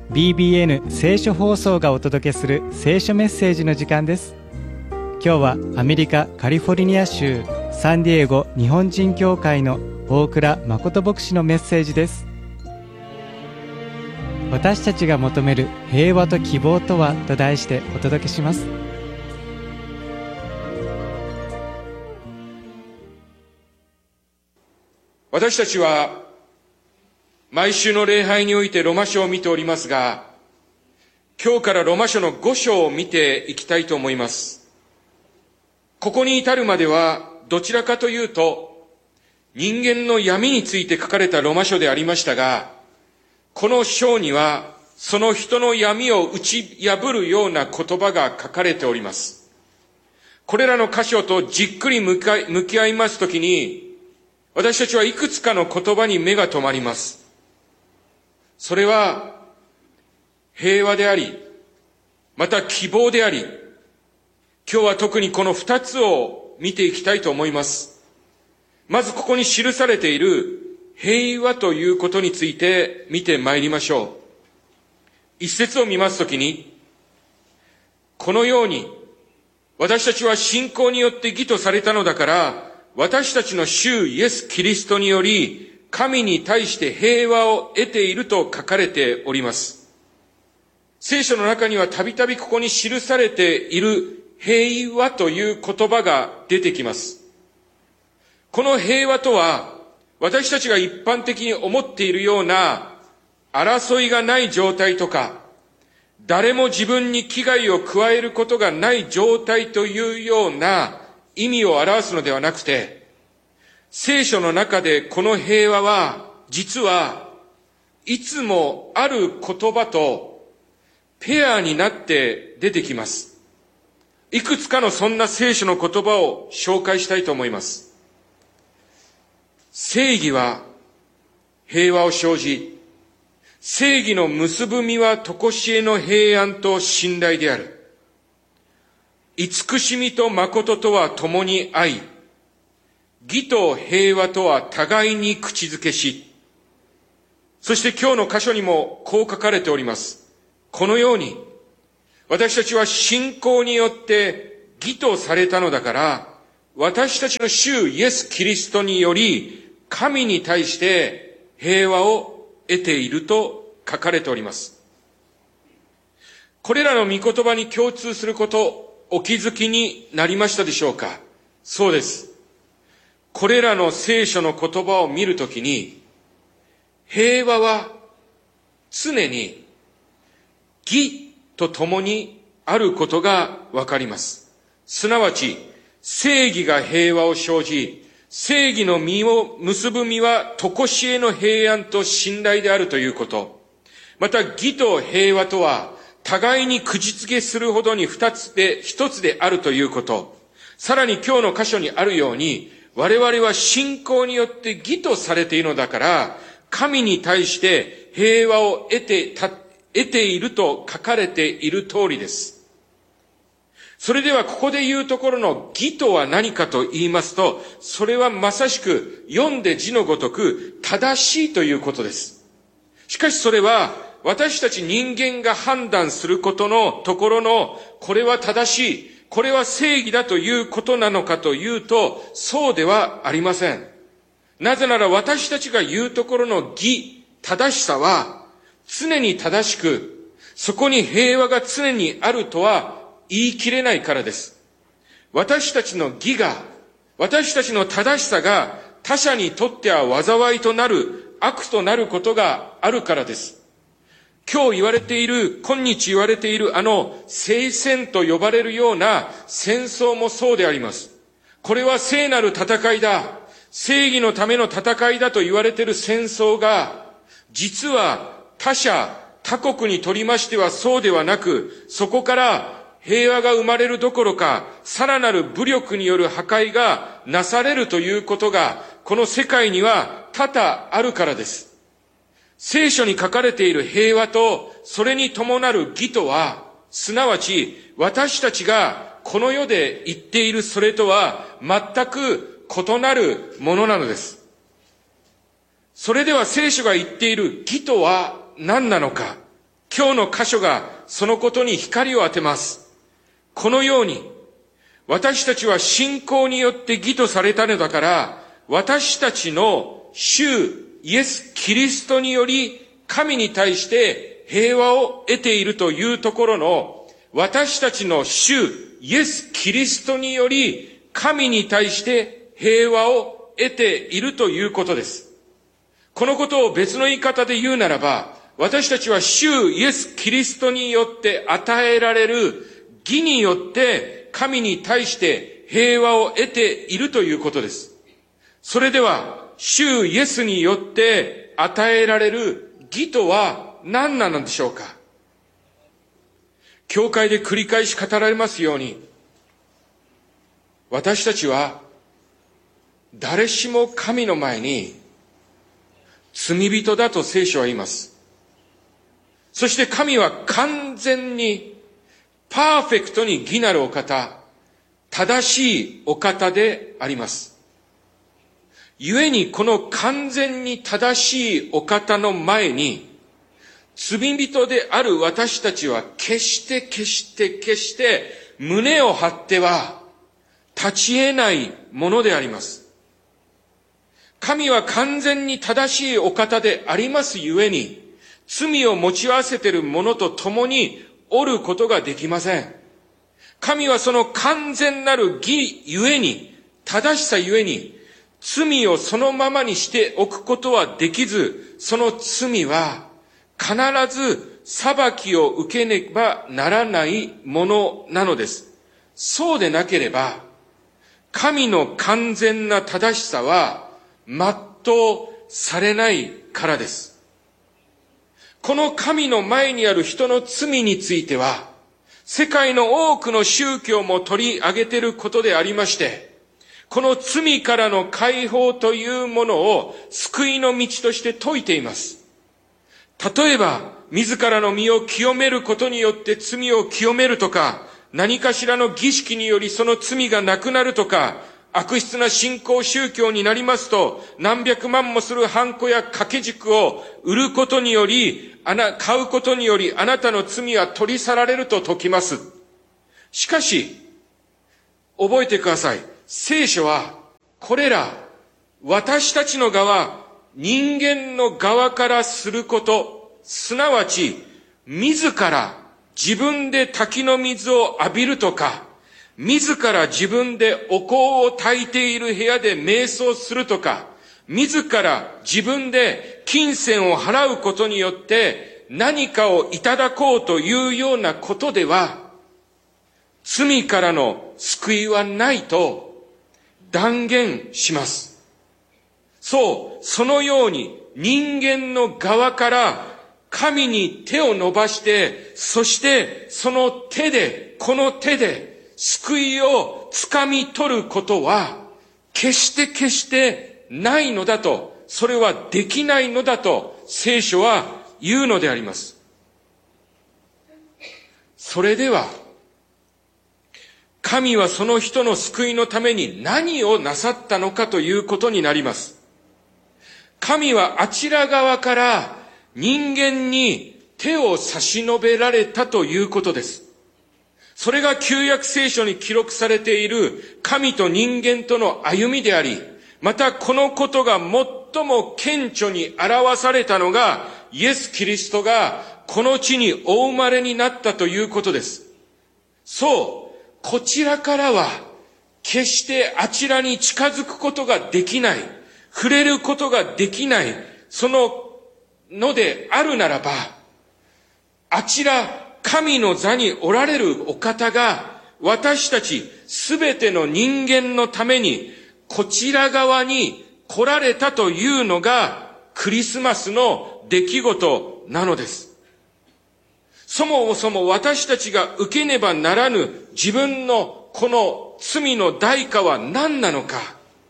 BBN 聖書放送がお届けする聖書メッセージの時間です。今日はアメリカカリフォルニア州サンディエゴ日本人教会の大倉誠牧師のメッセージです。私たちが求める平和と希望とはと題してお届けします。 私たちは毎週の礼拝においてロマ書を見ておりますが、今日からロマ書の5章を見ていきたいと思います。ここに至るまではどちらかというと人間の闇について書かれたロマ書でありましたが、この章にはその人の闇を打ち破るような言葉が書かれております。これらの箇所とじっくり向き合いますときに、私たちはいくつかの言葉に目が留まります。それは平和であり、また希望であり、今日は特にこの2つを見ていきたいと思います。まずここに記されている平和ということについて見てまいりましょう。一節を見ますときに、このように私たちは信仰によって義とされたのだから、私たちの主イエス・キリストにより神に対して平和を得ていると書かれております。聖書の中にはたびたびここに記されている平和という言葉が出てきます。この平和とは、私たちが一般的に思っているような争いがない状態とか、誰も自分に危害を加えることがない状態というような意味を表すのではなくて、聖書の中でこの平和は実はいつもある言葉とペアになって出てきます。いくつかのそんな聖書の言葉を紹介したいと思います。正義は平和を生じ、正義の結ぶ実は常しえの平安と信頼である。慈しみと誠とは共に愛、義と平和とは互いに口づけし。そして今日の箇所にもこう書かれております。このように、私たちは信仰によって義とされたのだから、私たちの主イエス・キリストにより、神に対して平和を得ていると書かれております。これらの御言葉に共通すること、お気づきになりましたでしょうか？そうです。これらの聖書の言葉を見るときに、平和は常に義と共にあることがわかります。すなわち、正義が平和を生じ、正義の実を結ぶ実は常しえの平安と信頼であるということ。また義と平和とは互いに口づけするほどに一つであるということ。さらに今日の箇所にあるように、我々は信仰によって義とされているのだから、神に対して平和を得ていると書かれている通りです。それではここで言うところの義とは何かと言いますと、それはまさしく読んで字のごとく正しいということです。しかしそれは私たち人間が判断することのところの、これは正しい、これは正義だということなのかというと、そうではありません。なぜなら私たちが言うところの義、正しさは常に正しく、そこに平和が常にあるとは言い切れないからです。私たちの義が、私たちの正しさが他者にとっては災いとなる、悪となることがあるからです。今日言われている、今日言われている聖戦と呼ばれるような戦争もそうであります。これは聖なる戦いだ、正義のための戦いだと言われている戦争が、実は他国にとりましてはそうではなく、そこから平和が生まれるどころか、さらなる武力による破壊がなされるということが、この世界には多々あるからです。聖書に書かれている平和と、それに伴る義とは、すなわち私たちがこの世で言っているそれとは全く異なるものなのです。それでは聖書が言っている義とは何なのか。 今日の箇所がそのことに光を当てます。このように、私たちは信仰によって義とされたのだから、私たちの主イエス・キリストにより神に対して平和を得ているというところの、私たちの主イエス・キリストにより神に対して平和を得ているということです。このことを別の言い方で言うならば、私たちは主イエス・キリストによって与えられる義によって神に対して平和を得ているということです。それでは、主イエスによって与えられる義とは何なのでしょうか。教会で繰り返し語られますように、私たちは誰しも神の前に罪人だと聖書は言います。そして神は完全にパーフェクトに義なるお方、正しいお方であります。故にこの完全に正しいお方の前に、罪人である私たちは決して胸を張っては立ち得ないものであります。神は完全に正しいお方でありますゆえに、罪を持ち合わせている者と共におることができません。神はその完全なる義ゆえに、正しさゆえに、罪をそのままにしておくことはできず、その罪は必ず裁きを受けねばならないものなのです。そうでなければ、神の完全な正しさは全うされないからです。この神の前にある人の罪については、世界の多くの宗教も取り上げていることでありまして、この罪からの解放というものを救いの道として説いています。例えば、自らの身を清めることによって罪を清めるとか、何かしらの儀式によりその罪がなくなるとか、悪質な信仰宗教になりますと、何百万もするハンコや掛け軸を売ることにより、買うことによりあなたの罪は取り去られると説きます。しかし、覚えてください。聖書は、これら、私たちの側、人間の側からすること、すなわち、自ら自分で滝の水を浴びるとか、自ら自分でお香を焚いている部屋で瞑想するとか、自ら自分で金銭を払うことによって何かをいただこうというようなことでは、罪からの救いはないと断言します。そう、そのように人間の側から神に手を伸ばして、そしてその手で、この手で救いをつかみ取ることは決してないのだと、それはできないのだと聖書は言うのであります。それでは、神はその人の救いのために何をなさったのかということになります。神はあちら側から人間に手を差し伸べられたということです。それが旧約聖書に記録されている神と人間との歩みであり、またこのことが最も顕著に表されたのがイエス・キリストがこの地にお生まれになったということです。そう、こちらからは決してあちらに近づくことができない、触れることができない、そののであるならば、あちら神の座におられるお方が私たちすべての人間のためにこちら側に来られたというのがクリスマスの出来事なのです。そもそも私たちが受けねばならぬ自分のこの罪の代価は何なのか。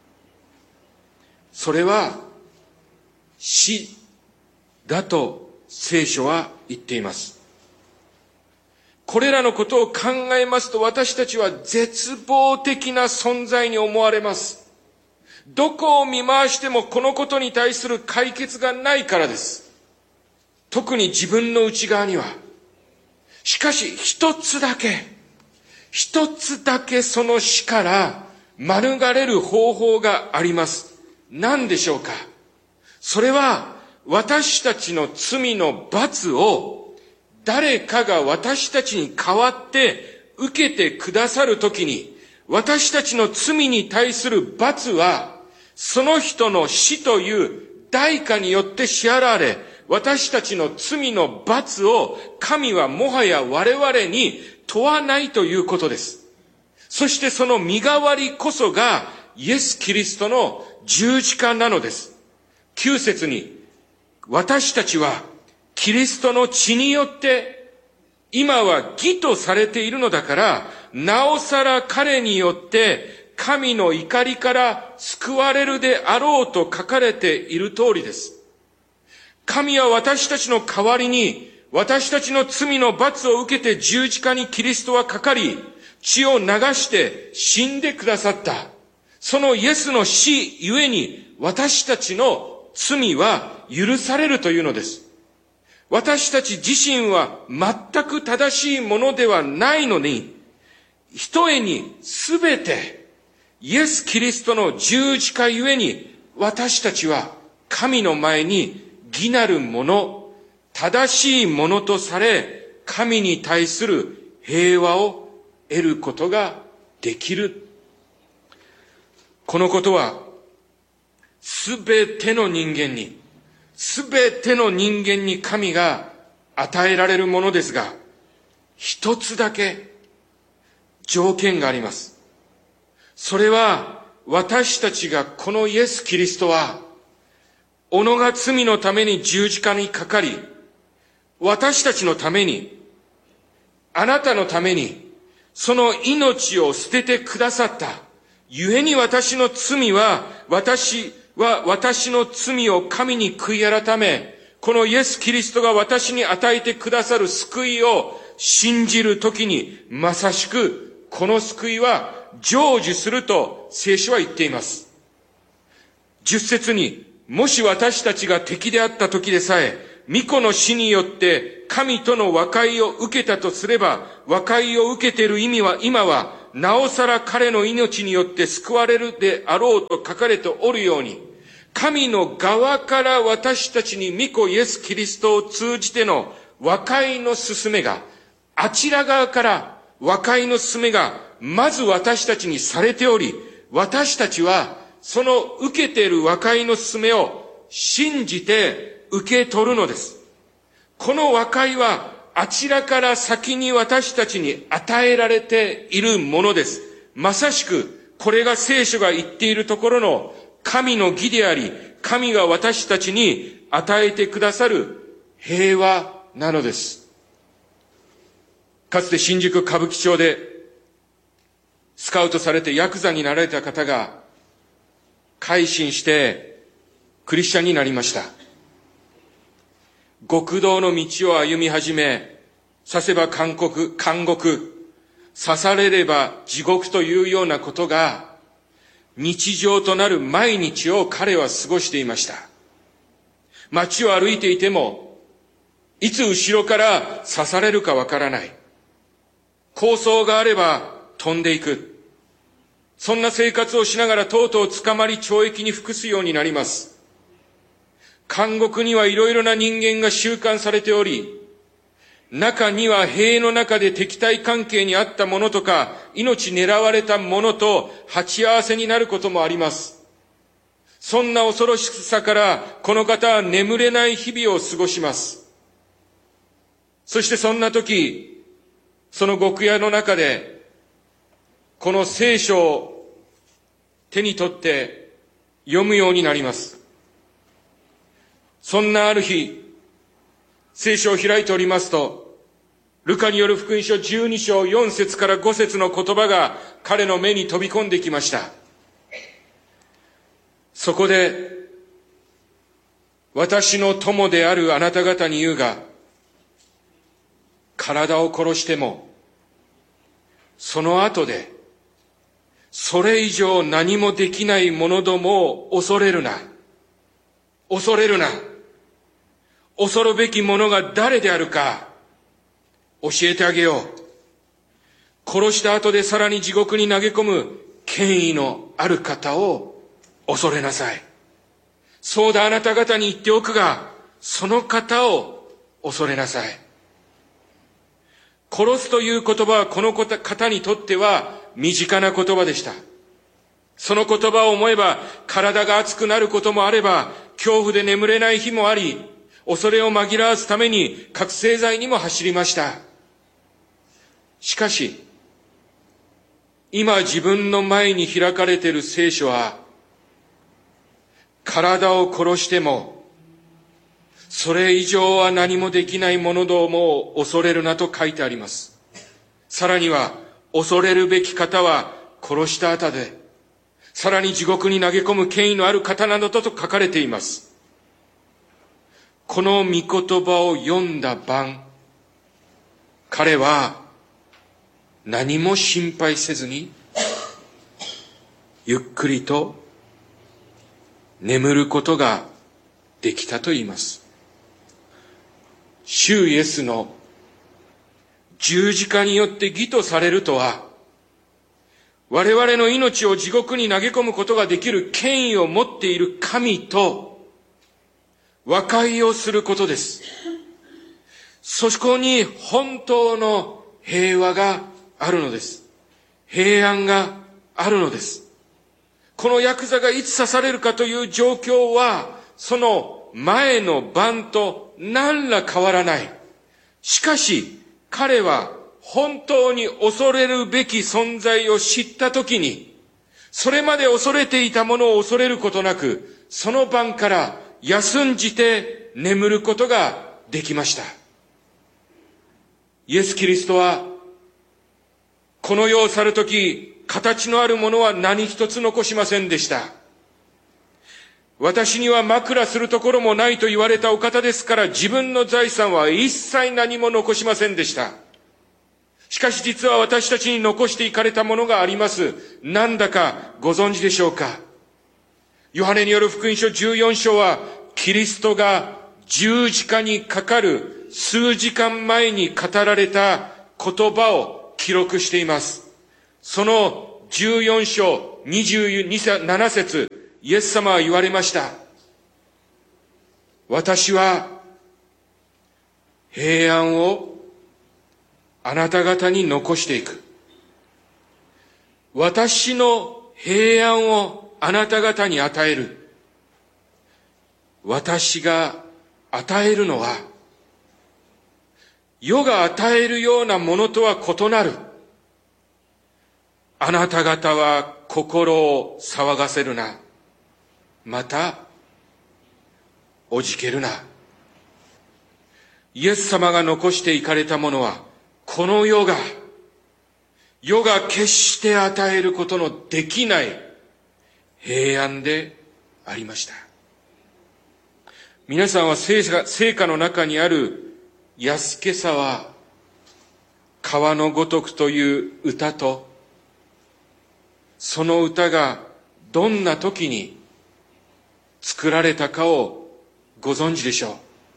それは死だと聖書は言っています。これらのことを考えますと私たちは絶望的な存在に思われます。どこを見回してもこのことに対する解決がないからです。 特に自分の内側には、しかし一つだけその死から免れる方法があります。何でしょうか。それは私たちの罪の罰を誰かが私たちに代わって受けてくださるときに、私たちの罪に対する罰はその人の死という代価によって支払われ、私たちの罪の罰を神はもはや我々に問わないということです。そしてその身代わりこそがイエス・キリストの十字架なのです。9節に、私たちはキリストの血によって今は義とされているのだから、なおさら彼によって神の怒りから救われるであろうと書かれている通りです。神は私たちの代わりに、私たちの罪の罰を受けて十字架にキリストはかかり、血を流して死んでくださった。そのイエスの死ゆえに、私たちの罪は許されるというのです。私たち自身は全く正しいものではないのに、ひとえにすべてイエス・キリストの十字架ゆえに、私たちは神の前に義なるもの、正しいものとされ、神に対する平和を得ることができる。このことは、すべての人間に神が与えられるものですが、一つだけ条件があります。それは、私たちがこのイエス・キリストは、己が罪のために十字架にかかり、私たちのために、あなたのために、その命を捨ててくださった。故に私の罪は、私の罪を神に悔い改め、このイエス・キリストが私に与えてくださる救いを信じるときに、まさしくこの救いは成就すると聖書は言っています。10節に、もし私たちが敵であった時でさえ、御子の死によって神との和解を受けたとすれば、和解を受けている意味は、今はなおさら彼の命によって救われるであろうと書かれておるように、神の側から私たちに御子イエス・キリストを通じての和解の勧めが、あちら側から和解の勧めがまず私たちにされており、私たちはその受けている和解の勧めを信じて受け取るのです。この和解はあちらから先に私たちに与えられているものです。まさしくこれが聖書が言っているところの神の義であり、神が私たちに与えてくださる平和なのです。かつて新宿歌舞伎町でスカウトされてヤクザになられた方が改心してクリスチャンになりました。極道の道を歩み始め、刺せば監獄、刺されれば地獄というようなことが日常となる毎日を彼は過ごしていました。街を歩いていても、いつ後ろから刺されるかわからない。抗争があれば飛んでいく。そんな生活をしながらとうとう捕まり懲役に服すようになります。監獄にはいろいろな人間が収監されており、中には塀の中で敵対関係にあったものとか、命狙われたものと鉢合わせになることもあります。そんな恐ろしさから、この方は眠れない日々を過ごします。そしてそんな時、その獄屋の中で、この聖書を手に取って読むようになります。そんなある日、聖書を開いておりますと、ルカによる福音書12章4節から5節の言葉が彼の目に飛び込んできました。そこで、私の友であるあなた方に言うが、体を殺しても、その後で、それ以上何もできない者どもを恐れるな。恐れるな。 恐るべきものが誰であるか教えてあげよう。殺した後でさらに地獄に投げ込む権威のある方を恐れなさい。そうだ、あなた方に言っておくが、その方を恐れなさい。殺すという言葉はこの方にとっては身近な言葉でした。その言葉を思えば体が熱くなることもあれば、恐怖で眠れない日もあり、恐れを紛らわすために覚醒剤にも走りました。しかし、今自分の前に開かれている聖書は、体を殺しても、それ以上は何もできない者どもを恐れるなと書いてあります。さらには、恐れるべき方は殺した後で、さらに地獄に投げ込む権威のある方などと書かれています。この御言葉を読んだ晩、彼は何も心配せずに、ゆっくりと眠ることができたと言います。主イエスの十字架によって義とされるとは、我々の命を地獄に投げ込むことができる権威を持っている神と和解をすることです。そこに本当の平和があるのです。平安があるのです。このヤクザがいつ刺されるかという状況は、その前の晩と何ら変わらない。しかし、彼は本当に恐れるべき存在を知ったときに、それまで恐れていたものを恐れることなく、その晩から休んじて眠ることができました。イエス・キリストは、この世を去るとき、形のあるものは何一つ残しませんでした。私には枕するところもないと言われたお方ですから、自分の財産は一切何も残しませんでした。しかし実は私たちに残していかれたものがあります。なんだかご存知でしょうか。ヨハネによる福音書14章は、キリストが十字架にかかる数時間前に語られた言葉を記録しています。その14章27節、イエス様は言われました。私は平安をあなた方に残していく。私の平安をあなた方に与える。私が与えるのは、世が与えるようなものとは異なる。あなた方は心を騒がせるな。また、おじけるな。イエス様が残していかれたものは、この世が決して与えることのできない平安でありました。皆さんは聖歌の中にある安けさは川のごとくという歌と、その歌がどんな時に作られたかをご存知でしょう。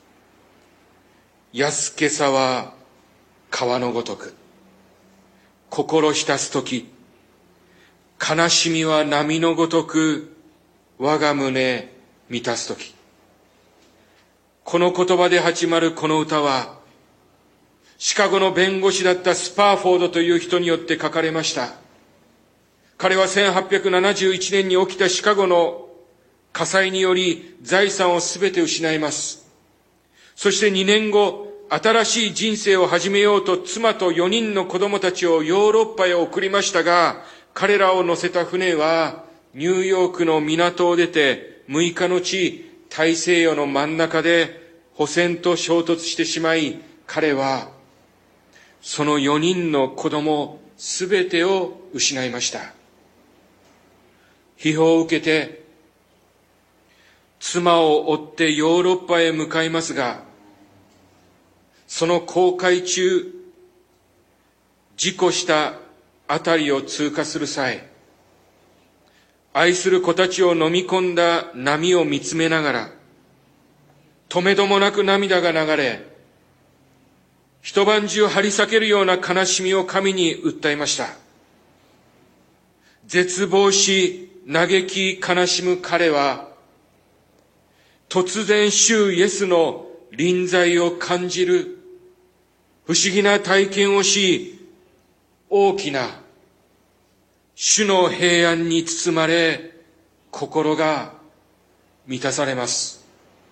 安けさは川のごとく、心浸すとき、悲しみは波のごとく我が胸満たすとき。この言葉で始まるこの歌は、シカゴの弁護士だったスパーフォードという人によって書かれました。彼は1871年に起きたシカゴの火災により財産をすべて失います。そして2年後、新しい人生を始めようと妻と4人の子供たちをヨーロッパへ送りましたが、彼らを乗せた船はニューヨークの港を出て6日のち、大西洋の真ん中で補船と衝突してしまい、彼はその4人の子供すべてを失いました。批評を受けて妻を追ってヨーロッパへ向かいますが、その航海中、事故したあたりを通過する際、愛する子たちを飲み込んだ波を見つめながら、 止めどもなく涙が流れ、一晩中張り裂けるような悲しみを神に訴えました。絶望し、嘆き悲しむ彼は、突然主イエスの臨在を感じる不思議な体験をし、大きな主の平安に包まれ、心が満たされます。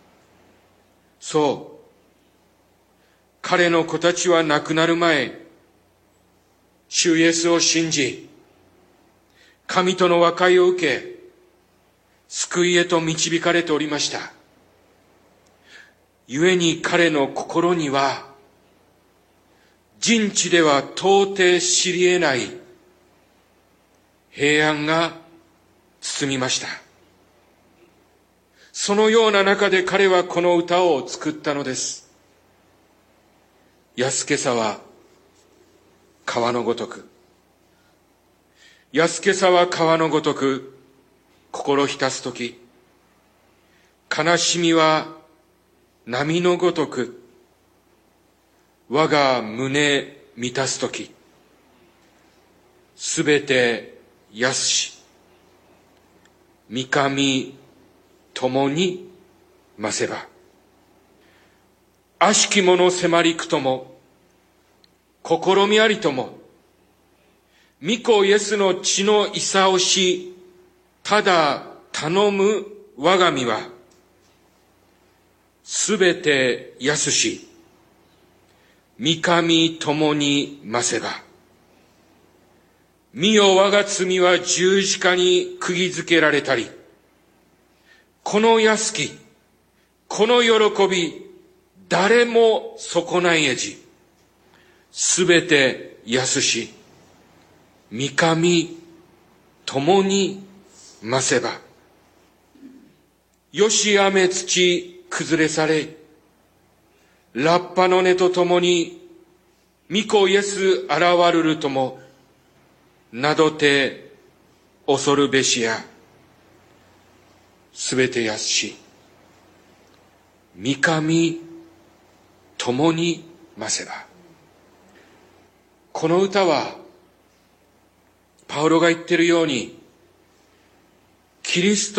そう。彼の子たちは亡くなる前、主イエスを信じ、神との和解を受け、救いへと導かれておりました。故に彼の心には、人知では到底知り得ない平安が包みました。そのような中で彼はこの歌を作ったのです。安けさは川のごとく。安けさは川のごとく心浸すとき。悲しみは波のごとく我が胸満たすとき。すべて安し、御神共に増せば。悪しき者迫りくとも、試みありとも、御子イエスの血のいさおし、ただ頼む我が身は、すべて安し、御神共に増せば。見よ我が罪は十字架に釘付けられたり、この安き、この喜び、誰も損ないえじ、すべて安し、御神共に増せば。よし雨土崩れされ、ラッパの根とともに、御子イエス現るるとも、などて恐るべしや、すべて安し、御神共に増せば。この歌は、パウロが言っているように、キリスト